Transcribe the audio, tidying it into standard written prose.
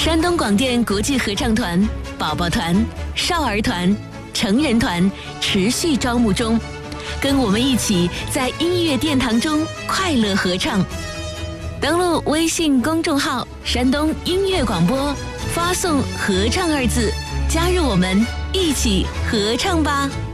山东广电国际合唱团、宝宝团、少儿团、成人团持续招募中，跟我们一起在音乐殿堂中快乐合唱。登录微信公众号“山东音乐广播”，发送“合唱”2字，加入我们一起合唱吧。